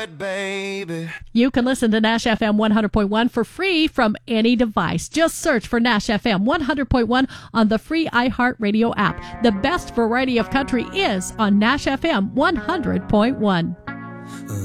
good, baby. You can listen to Nash FM 100.1 for free from any device. Just search for Nash FM 100.1 on the free iHeartRadio app. The best variety of country is on Nash FM 100.1.